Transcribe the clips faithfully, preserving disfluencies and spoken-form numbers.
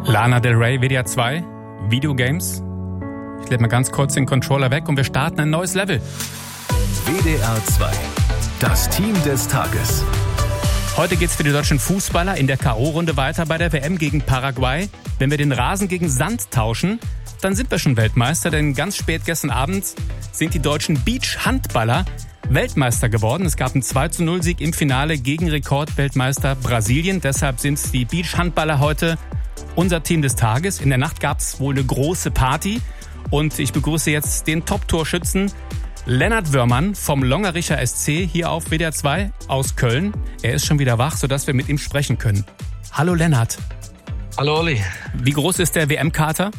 Lana Del Rey, W D R zwei, Videogames. Ich lege mal ganz kurz den Controller weg und wir starten ein neues Level. W D R zwei, das Team des Tages. Heute geht's für die deutschen Fußballer in der K O-Runde weiter bei der W M gegen Paraguay. Wenn wir den Rasen gegen Sand tauschen, dann sind wir schon Weltmeister, denn ganz spät gestern Abend sind die deutschen Beach-Handballer Weltmeister geworden. Es gab einen zwei zu null Sieg im Finale gegen Rekordweltmeister Brasilien. Deshalb sind die Beach-Handballer heute unser Team des Tages. In der Nacht gab es wohl eine große Party. Und ich begrüße jetzt den Top-Torschützen Lennart Wörmann vom Longericher S C hier auf W D R zwei aus Köln. Er ist schon wieder wach, sodass wir mit ihm sprechen können. Hallo Lennart. Hallo Olli. Wie groß ist der W M-Kater?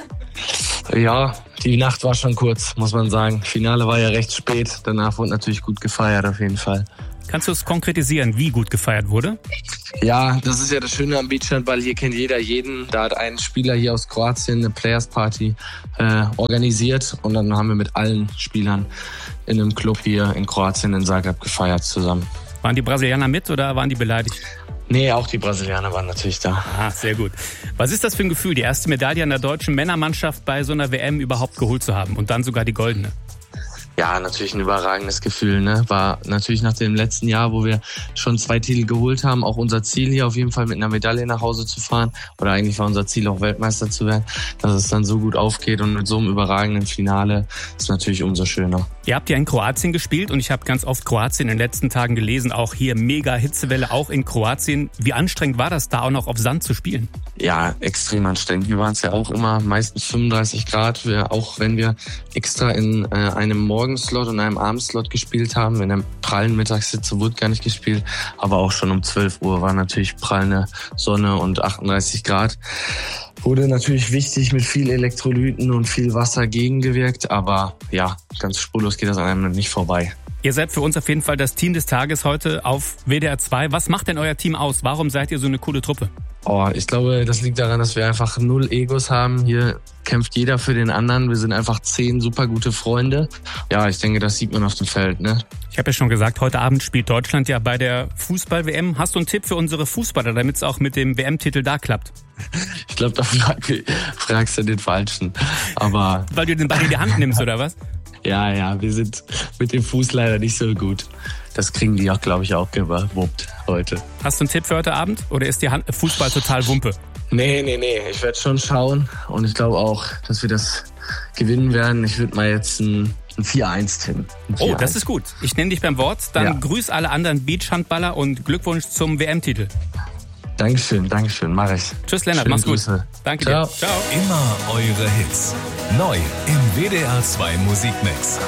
Ja, die Nacht war schon kurz, muss man sagen. Finale war ja recht spät. Danach wurde natürlich gut gefeiert, auf jeden Fall. Kannst du es konkretisieren, wie gut gefeiert wurde? Ja, das ist ja das Schöne am Beachhandball. Hier kennt jeder jeden. Da hat ein Spieler hier aus Kroatien eine Players Party äh, organisiert. Und dann haben wir mit allen Spielern in einem Club hier in Kroatien in Zagreb gefeiert zusammen. Waren die Brasilianer mit oder waren die beleidigt? Nee, auch die Brasilianer waren natürlich da. Ah, sehr gut. Was ist das für ein Gefühl, die erste Medaille an der deutschen Männermannschaft bei so einer W M überhaupt geholt zu haben und dann sogar die goldene? Ja, natürlich ein überragendes Gefühl, ne? War natürlich nach dem letzten Jahr, wo wir schon zwei Titel geholt haben, auch unser Ziel hier auf jeden Fall mit einer Medaille nach Hause zu fahren. Oder eigentlich war unser Ziel auch Weltmeister zu werden. Dass es dann so gut aufgeht und mit so einem überragenden Finale ist natürlich umso schöner. Ihr habt ja in Kroatien gespielt und ich habe ganz oft Kroatien in den letzten Tagen gelesen. Auch hier mega Hitzewelle, auch in Kroatien. Wie anstrengend war das da auch noch auf Sand zu spielen? Ja, extrem anstrengend. Wir waren es ja auch immer meistens fünfunddreißig Grad. Wir, auch wenn wir extra in äh, einem Morgenslot und einem Abendslot gespielt haben. In der prallen Mittagshitze wurde gar nicht gespielt. Aber auch schon um zwölf Uhr war natürlich prallende Sonne und achtunddreißig Grad. Wurde natürlich wichtig mit viel Elektrolyten und viel Wasser gegengewirkt. Aber ja, ganz spurlos geht das an einem nicht vorbei. Ihr seid für uns auf jeden Fall das Team des Tages heute auf W D R zwei. Was macht denn euer Team aus? Warum seid ihr so eine coole Truppe? Oh, ich glaube, das liegt daran, dass wir einfach null Egos haben. Hier kämpft jeder für den anderen. Wir sind einfach zehn super gute Freunde. Ja, ich denke, das sieht man auf dem Feld, ne? Ich habe ja schon gesagt, heute Abend spielt Deutschland ja bei der Fußball-W M. Hast du einen Tipp für unsere Fußballer, damit es auch mit dem W M-Titel da klappt? Ich glaube, da fragst du den Falschen. Aber weil du den Ball in die Hand nimmst, oder was? Ja, ja, wir sind mit dem Fuß leider nicht so gut. Das kriegen die auch, glaube ich, auch gewuppt heute. Hast du einen Tipp für heute Abend? Oder ist die Hand Fußball total Wumpe? Nee, nee, nee. Ich werde schon schauen. Und ich glaube auch, dass wir das gewinnen werden. Ich würde mal jetzt ein, ein vier eins tippen. Oh, das ist gut. Ich nenne dich beim Wort. Dann ja. Grüß alle anderen Beachhandballer und Glückwunsch zum W M-Titel. Dankeschön, Dankeschön. Mach ich. Tschüss, Lennart. Schöne Mach's gut. Grüße. Danke Ciao. dir. Ciao. Immer eure Hits. Neu im W D R zwei Musikmix.